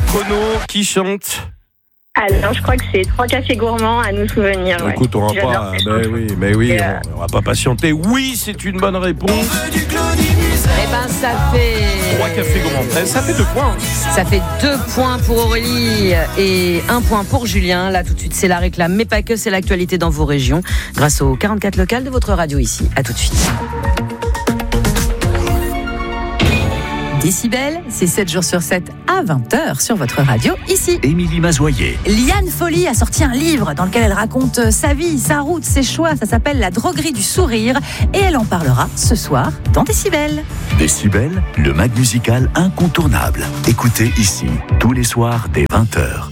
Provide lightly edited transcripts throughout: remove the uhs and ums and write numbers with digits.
Kono qui chante. Alors, je crois que c'est 3 cafés gourmands à nous souvenir. Ouais. Écoute, on va J'adore pas, cette chanson. mais oui, Et, on va pas patienter. Oui, c'est une bonne réponse. Eh ben, ça fait 3 cafés gourmands. Ça fait 2 points. Ça fait 2 points pour Aurélie et 1 point pour Julien. Là, tout de suite, c'est la réclame, mais pas que, c'est l'actualité dans vos régions, grâce aux 44 locales de votre radio ici. À tout de suite. Décibel, c'est 7 jours sur 7 à 20h sur votre radio, ici. Émilie Mazoyer. Liane Folly a sorti un livre dans lequel elle raconte sa vie, sa route, ses choix. Ça s'appelle La droguerie du sourire et elle en parlera ce soir dans Décibel. Décibel, le mag musical incontournable. Écoutez ici, tous les soirs dès 20h.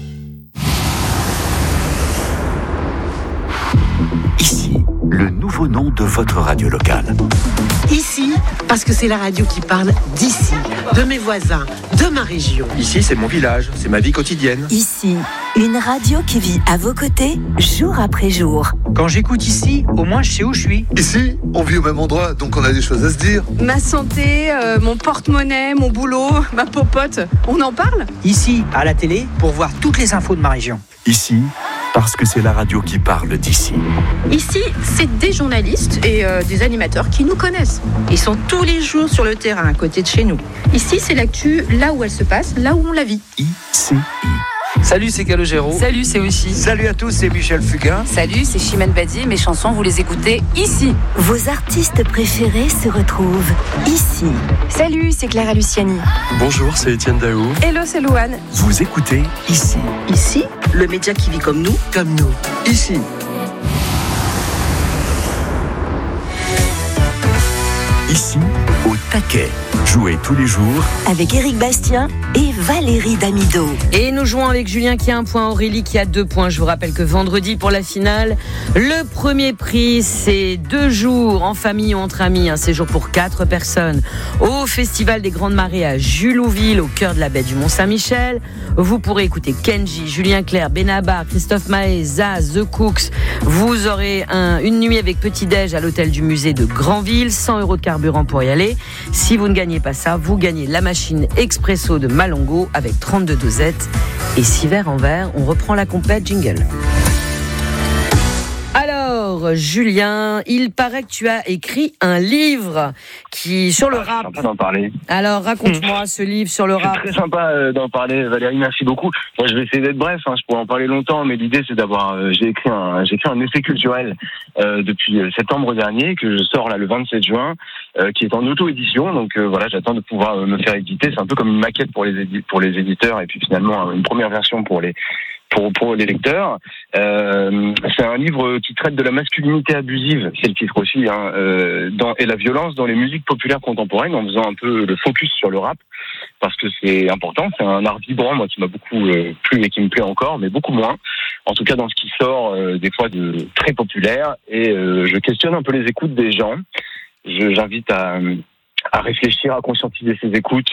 Ici, le nouveau nom de votre radio locale. Ici, parce que c'est la radio qui parle d'ici, de mes voisins, de ma région. Ici, c'est mon village, c'est ma vie quotidienne. Ici, une radio qui vit à vos côtés, jour après jour. Quand j'écoute ici, au moins je sais où je suis. Ici, on vit au même endroit, donc on a des choses à se dire. Ma santé, mon porte-monnaie, mon boulot, ma popote, on en parle ? Ici, à la télé, pour voir toutes les infos de ma région. Ici, parce que c'est la radio qui parle d'ici. Ici, c'est des journalistes et des animateurs qui nous connaissent. Ils sont tous les jours sur le terrain, à côté de chez nous. Ici, c'est l'actu, là où elle se passe, là où on la vit. ICI. Salut, c'est Calogero. Salut, c'est Aussi. Salut à tous, c'est Michel Fugain. Salut, c'est Chimène Badi. Mes chansons, vous les écoutez ici. Vos artistes préférés se retrouvent ici. Salut, c'est Clara Luciani. Bonjour, c'est Étienne Daou. Hello, c'est Louane. Vous écoutez ici. Ici, le média qui vit comme nous. Comme nous. Ici. Ici, au taquet. Jouez tous les jours avec Éric Bastien et Valérie Damido. Et nous jouons avec Julien qui a 1 point, Aurélie qui a 2 points. Je vous rappelle que vendredi pour la finale, le premier prix c'est 2 jours en famille ou entre amis, un séjour pour 4 personnes au Festival des Grandes Marées à Julouville, au cœur de la baie du Mont-Saint-Michel. Vous pourrez écouter Kenji, Julien Clerc, Benabar, Christophe Maé, Zaz, The Cooks. Vous aurez une nuit avec petit-déj à l'hôtel du musée de Granville, 100 € de carburant pour y aller. Si vous ne gagnez pas ça, vous gagnez la machine expresso de Malongo avec 32 dosettes et 6 verres en verre. On reprend la compète, jingle. Alors, Julien, il paraît que tu as écrit un livre sur le rap. C'est sympa d'en parler. Alors, raconte-moi ce livre sur le rap. C'est très sympa d'en parler, Valérie, merci beaucoup. Moi, je vais essayer d'être bref, je pourrais en parler longtemps, mais l'idée, c'est j'ai écrit un essai culturel depuis septembre dernier, que je sors là le 27 juin, qui est en auto-édition, donc voilà, j'attends de pouvoir me faire éditer. C'est un peu comme une maquette pour les éditeurs, et puis finalement, une première version pour les lecteurs. C'est un livre qui traite de la masculinité abusive, c'est le titre aussi, et la violence dans les musiques populaires contemporaines, en faisant un peu le focus sur le rap, parce que c'est important, c'est un art vibrant, moi, qui m'a beaucoup plu et qui me plaît encore, mais beaucoup moins, en tout cas dans ce qui sort des fois de très populaire, et je questionne un peu les écoutes des gens. J'invite à réfléchir, à conscientiser ses écoutes,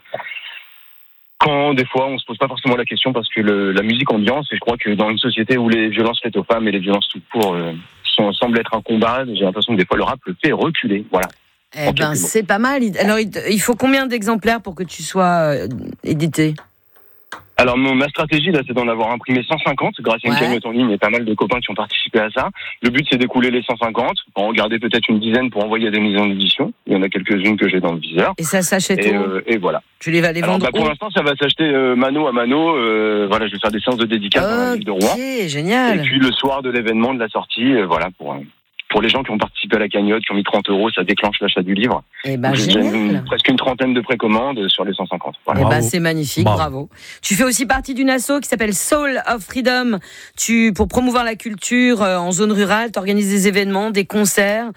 quand des fois on se pose pas forcément la question, parce que la musique ambiance, et je crois que dans une société où les violences faites aux femmes et les violences tout court semblent être un combat, j'ai l'impression que des fois le rap le fait reculer. Voilà. Eh ben c'est pas mal. Alors il faut combien d'exemplaires pour que tu sois édité ? Alors ma stratégie là, c'est d'en avoir imprimé 150 grâce à une cagnotte en ligne, et pas mal de copains qui ont participé à ça. Le but, c'est d'écouler les 150, en garder peut-être une dizaine pour envoyer à des maisons d'édition. Il y en a quelques-unes que j'ai dans le viseur. Et ça s'achète où ? Et voilà. Tu vas les vendre où ? Pour l'instant, ça va s'acheter mano à mano. Voilà, je vais faire des séances de dédicace dans la ville de Rouen. Ok, génial. Et puis le soir de l'événement, de la sortie, voilà, pour les gens qui ont participé à la cagnotte, qui ont mis 30 €, ça déclenche l'achat du livre. Eh ben, génial. Presque une trentaine de précommandes sur les 150. Voilà. Eh ben, c'est magnifique, bravo. Tu fais aussi partie d'une asso qui s'appelle Soul of Freedom. Pour promouvoir la culture en zone rurale, tu organises des événements, des concerts.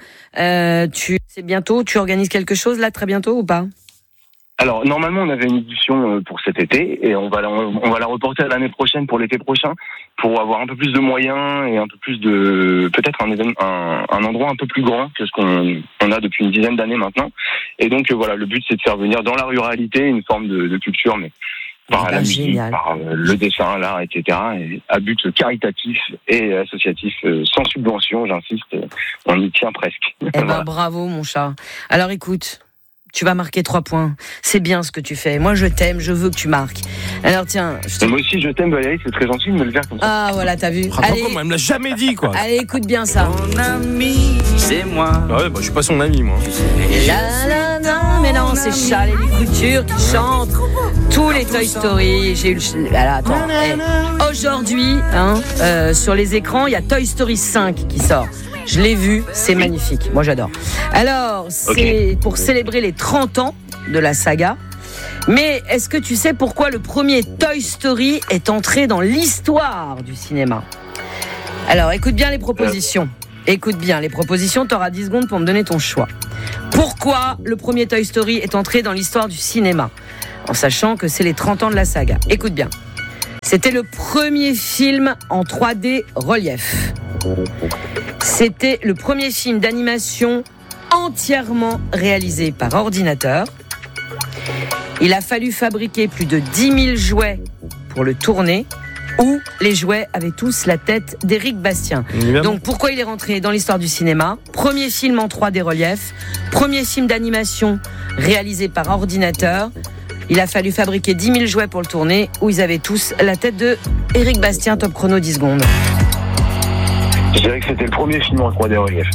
Tu organises quelque chose là très bientôt ou pas ? Alors, normalement, on avait une édition pour cet été, et on va la reporter à l'année prochaine, pour l'été prochain, pour avoir un peu plus de moyens et un peu plus peut-être un endroit un peu plus grand que ce qu'on a depuis une dizaine d'années maintenant. Et donc, voilà, le but, c'est de faire venir dans la ruralité une forme de culture, mais par la musique, par le dessin, l'art, etc. Et à but caritatif et associatif, sans subvention, j'insiste, on y tient presque. Eh ben, voilà. Bravo, mon chat. Alors, écoute... Tu vas marquer 3 points. C'est bien ce que tu fais. Moi, je t'aime, je veux que tu marques. Alors tiens, moi aussi je t'aime Valérie, c'est très gentil de me le dire comme ça. Ah voilà, t'as vu. Allez, elle me l'a jamais dit quoi. Allez, écoute bien ça. Mon ami, c'est moi. Ouais, je suis pas son ami moi. Mais non, c'est Charles et les Coutures qui chantent tous les Toy Story. J'ai eu attends. Aujourd'hui, sur les écrans, il y a Toy Story 5 qui sort. Je l'ai vu, c'est magnifique. Moi, j'adore. Alors, c'est pour célébrer les 30 ans de la saga. Mais est-ce que tu sais pourquoi le premier Toy Story est entré dans l'histoire du cinéma ? Alors, écoute bien les propositions. T'auras 10 secondes pour me donner ton choix. Pourquoi le premier Toy Story est entré dans l'histoire du cinéma ? En sachant que c'est les 30 ans de la saga. Écoute bien. C'était le premier film en 3D relief. C'était le premier film d'animation entièrement réalisé par ordinateur. Il a fallu fabriquer plus de 10 000 jouets pour le tourner, où les jouets avaient tous la tête d'Éric Bastien. Donc pourquoi il est rentré dans l'histoire du cinéma ? Premier film en 3D relief, premier film d'animation réalisé par ordinateur. Il a fallu fabriquer 10 000 jouets pour le tourner, où ils avaient tous la tête de Éric Bastien. Top chrono, 10 secondes. Je dirais que c'était le premier film en 3D relief.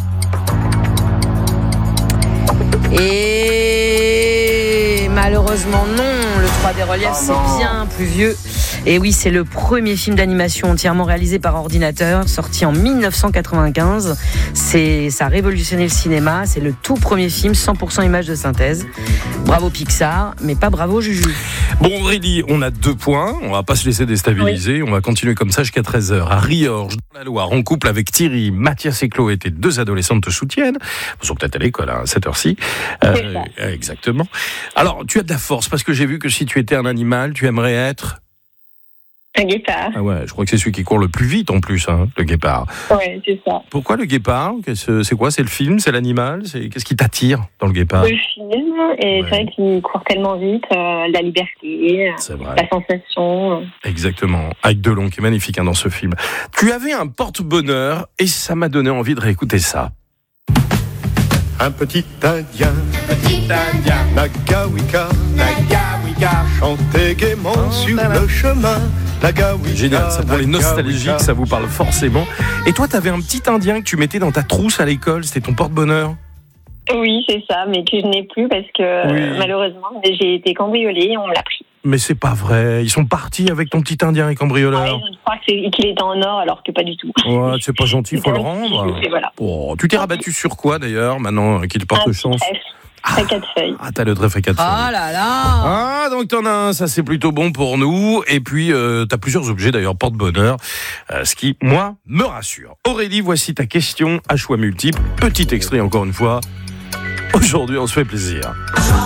Et malheureusement non, le 3D relief c'est bien plus vieux. Et oui, c'est le premier film d'animation entièrement réalisé par ordinateur, sorti en 1995. Ça a révolutionné le cinéma, c'est le tout premier film 100% images de synthèse. Bravo Pixar, mais pas bravo Juju. Bon Aurélie, on a 2 points, on va pas se laisser déstabiliser, on va continuer comme ça jusqu'à 13h. À Riorges, dans la Loire, en couple avec Thierry, Mathias et Chloé, tes 2 adolescentes te soutiennent. Ils sont peut-être à l'école à cette heure-ci. Exactement. Alors, tu as de la force, parce que j'ai vu que si tu étais un animal, tu aimerais être... Un guépard. Ah ouais, je crois que c'est celui qui court le plus vite en plus, le guépard. Ouais, c'est ça. Pourquoi le guépard ? C'est quoi ? C'est le film ? C'est l'animal ? Qu'est-ce qui t'attire dans le guépard ? Le film, et c'est vrai qu'il court tellement vite, la liberté, la sensation. Exactement, avec Delon qui est magnifique dans ce film. Tu avais un porte-bonheur et ça m'a donné envie de réécouter ça. Un petit Indien, Nagawika, chantait gaiement sur le chemin. Génial, ça pour les nostalgiques, ça vous parle forcément. Et toi, t'avais un petit Indien que tu mettais dans ta trousse à l'école, c'était ton porte-bonheur ? Oui, c'est ça, mais que je n'ai plus parce que malheureusement, j'ai été cambriolée et on me l'a pris. Mais c'est pas vrai, ils sont partis avec ton petit Indien et cambrioleur. Je crois qu'il était en or alors que pas du tout. Ouais, c'est pas gentil, il faut le rendre. Voilà. Oh, tu t'es rabattu sur quoi d'ailleurs, maintenant qu'il porte chance ? Trèfle 4 feuilles. Ah, t'as le trèfle 4 feuilles. Ah là là. Ah, donc t'en as un, ça c'est plutôt bon pour nous. Et puis, t'as plusieurs objets d'ailleurs, porte-bonheur. Ce qui, moi, me rassure. Aurélie, voici ta question à choix multiple. Petit extrait encore une fois. Aujourd'hui, on se fait plaisir.